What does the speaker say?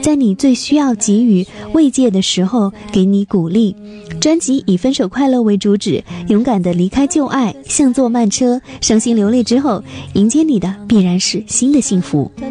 在你最需要给予慰藉的时候给你鼓励。专辑以分手快乐为主旨，勇敢地离开旧爱，像坐慢车，伤心流泪之后，迎接你的必然是新的幸福。